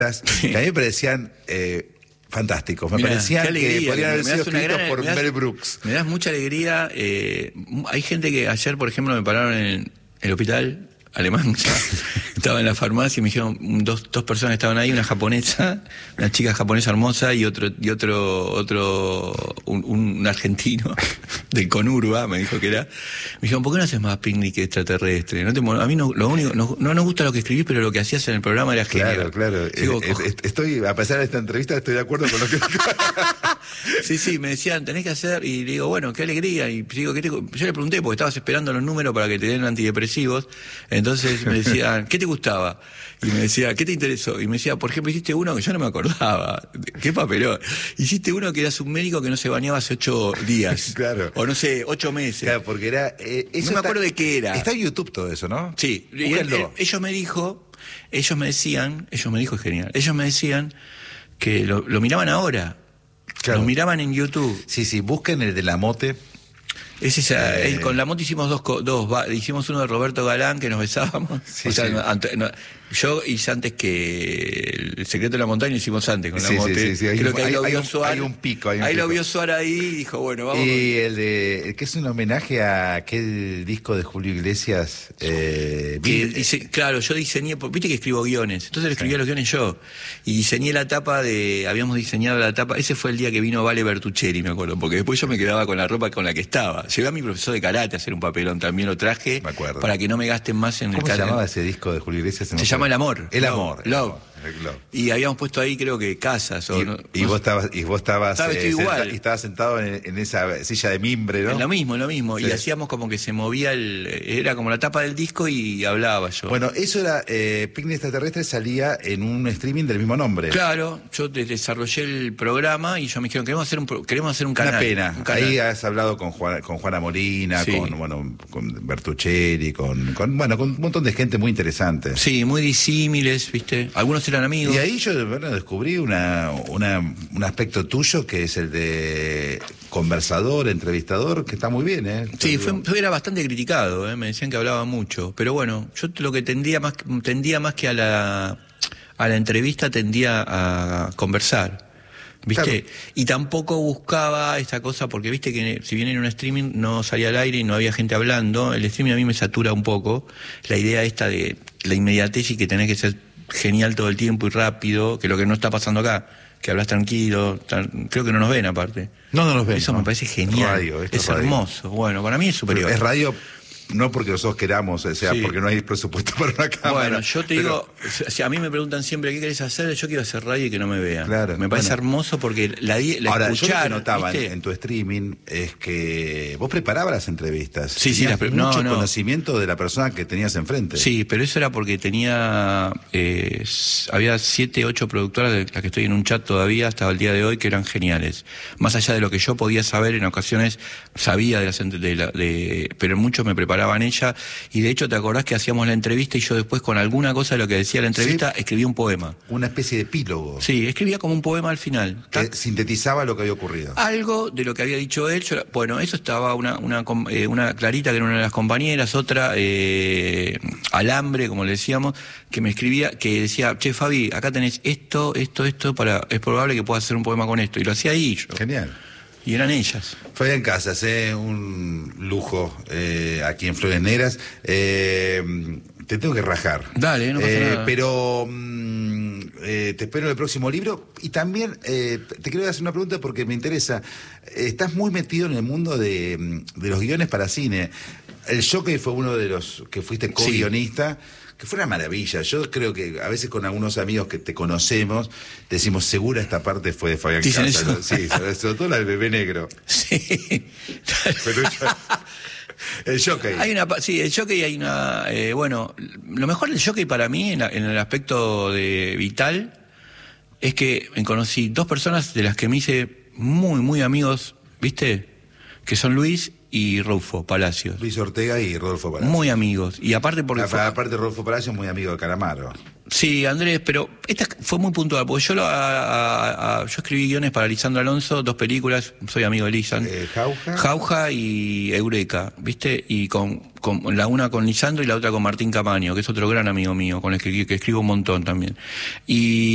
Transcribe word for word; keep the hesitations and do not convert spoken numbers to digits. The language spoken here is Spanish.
que a mí me parecían eh, fantásticos. Me Mirá, parecían alegría, que podrían haber me das sido una escritos gran- por me das- Mel Brooks. Me das mucha alegría. Eh, hay gente que ayer, por ejemplo, me pararon en el hospital alemán. Estaba en la farmacia y me dijeron, dos, dos personas estaban ahí, una japonesa, una chica japonesa hermosa y otro, y otro, otro, un, un argentino del Conurba, me dijo que era. Me dijeron, ¿por qué no haces más picnic extraterrestre? No te, mo- a mí no, lo único, no, no nos gusta lo que escribís, pero lo que hacías en el programa era genial. Claro, claro. Digo, Eh, eh, estoy, a pesar de esta entrevista, estoy de acuerdo con lo que... Sí, sí, me decían, tenés que hacer, y le digo, bueno, qué alegría, y digo, ¿qué te... yo le pregunté, porque estabas esperando los números para que te den antidepresivos, entonces me decían, ¿qué te gustaba? Y me decía, ¿qué te interesó? Y me decía, por ejemplo, hiciste uno que yo no me acordaba, qué papelón, hiciste uno que eras un médico que no se bañaba hace ocho días, Claro. o no sé, ocho meses. Claro, porque era... eh, eso No me está- acuerdo de qué era. Está en YouTube todo eso, ¿no? Sí, y él- Búsquenlo. él- ellos me dijo, ellos me decían, ellos me dijo, es genial, ellos me decían que lo, lo miraban ahora. Claro. Lo miraban en YouTube. Sí, sí, busquen el de la mote. Es esa, Eh. el- con la moto hicimos dos, co- dos va- hicimos uno de Roberto Galán que nos besábamos. Sí, o sea, sí. no, ante- no, yo hice antes que El secreto de la montaña, lo hicimos antes con la Sí, sí, moto. sí, sí, hay Creo un- que ahí hay- lo hay vio un- Suar. hay un pico, hay un ahí lo pico. vio Suar ahí y dijo, bueno, vamos. Y el de el que es un homenaje a aquel disco de Julio Iglesias. Eh, Que vi- dice- claro, yo diseñé, por- viste que escribo guiones, entonces le escribía los guiones yo. Y diseñé la tapa de, habíamos diseñado la tapa, ese fue el día que vino Vale Bertuccelli, me acuerdo, porque después yo me quedaba con la ropa con la que estaba. Llevé a mi profesor de karate a hacer un papelón, también lo traje, Me acuerdo. para que no me gasten más en el ¿Cómo se karate. llamaba ese disco de Julio Iglesias? Se llama El Amor. El Love, Amor. el Love. amor, el Love. Y habíamos puesto ahí, creo que casas. O Y, no- y no vos sé. estabas, y vos estabas, Estaba vestido senta- igual. y estabas sentado en, en esa silla de mimbre, ¿no? En lo mismo, en lo mismo. Sí. Y hacíamos como que se movía el. Era como la tapa del disco y hablaba yo. Bueno, eso era, eh, Picnic Extraterrestre salía en un streaming del mismo nombre. Claro, yo de- desarrollé el programa y yo me dijeron, queremos hacer un, pro- queremos hacer un canal. Una pena. un canal. Ahí has hablado con Juan, con Juana Molina, Sí. con bueno, con Bertuccelli, con, con bueno, con un montón de gente muy interesante. Sí, muy disímiles, ¿viste? Algunos eran amigos. Y ahí yo bueno, descubrí una, una, un aspecto tuyo que es el de conversador, entrevistador, que está muy bien, ¿eh? Sí, fue, fue- era bastante criticado, ¿eh? Me decían que hablaba mucho. Pero bueno, yo lo que tendía más, tendía más que a la, a la entrevista, tendía a conversar. ¿Viste? Claro. Y tampoco buscaba esta cosa, porque viste que si bien en un streaming no salía al aire y no había gente hablando, el streaming a mí me satura un poco. La idea esta de la inmediatez y que tenés que ser genial todo el tiempo y rápido, que lo que no está pasando acá, que hablas tranquilo, tan- creo que no nos ven aparte. No, no nos ven. Eso ¿no? me parece genial. Radio, esto es radio. hermoso. Bueno, para mí es superior. Es radio, no porque nosotros queramos, o sea, Sí. porque no hay presupuesto para una cámara. Bueno, yo te pero- digo, si a mí me preguntan siempre qué querés hacer, yo quiero hacer radio y que no me vean. Claro, me parece bueno. hermoso porque la, di- la Ahora, escuchar, yo lo que notaba en, ¿viste? en tu streaming es que vos preparabas las entrevistas. Sí, sí, Tenías las pre- no, mucho no. conocimiento de la persona que tenías enfrente. Sí, pero eso era porque tenía, eh, s- había siete, ocho productoras de las que estoy en un chat todavía hasta el día de hoy que eran geniales. Más allá de lo que yo podía saber, en ocasiones sabía de las, ent- de la, de, pero mucho me preparaban ella. Y de hecho, ¿te acordás que hacíamos la entrevista y yo después con alguna cosa de lo que decía la entrevista Sí. escribía un poema? Una especie de epílogo Sí, escribía como un poema al final. que sintetizaba lo que había ocurrido. Algo de lo que había dicho él, yo la- bueno, eso estaba una, una, com- eh, una Clarita, que era una de las compañeras, otra, eh, Alambre, como le decíamos, que me escribía, que decía, che, Fabi, acá tenés esto, esto, esto, para es probable que puedas hacer un poema con esto. Y lo hacía ahí yo. Genial. Y eran ellas. Fabián Casas, eh, un lujo eh, aquí en Flores Negras. Eh, te tengo que rajar. Dale, no pasa Eh, nada. Pero mm, eh, te espero en el próximo libro. Y también eh, te quiero hacer una pregunta porque me interesa. Estás muy metido en el mundo de, de los guiones para cine. El Jockey fue uno de los que fuiste co-guionista. Que fue una maravilla. Yo creo que a veces con algunos amigos que te conocemos, decimos, segura esta parte fue de Fabián ¿Dicen Casas. eso? ¿No? Sí, sobre, sobre todo la del bebé negro. Sí. Pero ya- el Jockey. Hay una, pa- sí, el jockey hay una, eh, bueno, lo mejor del jockey para mí en, la- en el aspecto de vital es que me conocí dos personas de las que me hice muy, muy amigos, ¿viste? Que son Luis y Rodolfo Palacios. Luis Ortega y Rodolfo Palacio. Muy amigos. Y aparte porque A- fue- Aparte Rodolfo Palacio es muy amigo de Calamaro. Sí, Andrés, pero esta fue muy puntual, porque yo lo, a- a- a- yo escribí guiones para Lisandro Alonso, dos películas, soy amigo de Lisandro. Eh, Jauja. Jauja y Eureka, ¿viste? Y con, con la una con Lisandro y la otra con Martín Camaño, que es otro gran amigo mío, con el que, que escribo un montón también. Y